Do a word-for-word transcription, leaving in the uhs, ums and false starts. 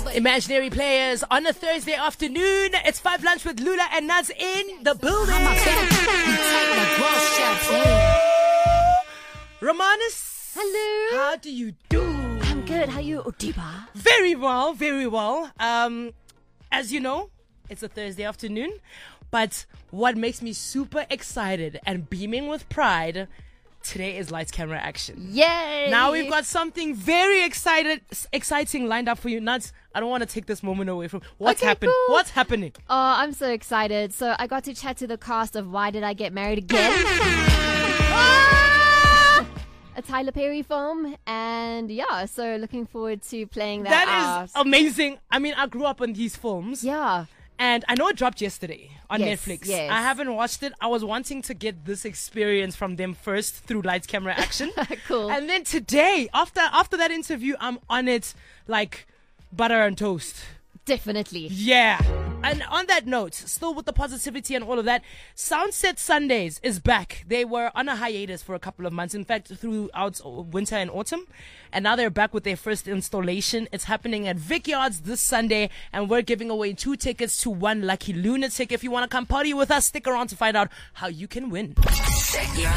Imaginary players on a Thursday afternoon. It's Five Lunch with Lula and Naz in the building. Romanus. Hello. How do you do? I'm good. How are you, Odiba? Very well, very well. Um, as you know, it's a Thursday afternoon. But what makes me super excited and beaming with pride, today is lights, camera, action. Yay! Now we've got something very excited, exciting lined up for you. Nuts, I don't want to take this moment away from what's Okay, happening. cool. What's happening? Oh, I'm so excited. So I got to chat to the cast of Why Did I Get Married Again? A Tyler Perry film. And yeah, so looking forward to playing that, That out. is amazing. I mean, I grew up on these films. Yeah. And I know it dropped yesterday on Yes, Netflix. yes. I haven't watched it. I was wanting to get this experience from them first through lights, camera, action. Cool. And then today, after after that interview, I'm on it like butter and toast. Definitely. Yeah. And on that note, still with the positivity and all of that, Soundset Sundays is back. They were on a hiatus for a couple of months. In fact, throughout winter and autumn. And now they're back with their first installation. It's happening at Vic Yards this Sunday. And we're giving away two tickets to one lucky lunatic. If you want to come party with us, stick around to find out how you can win.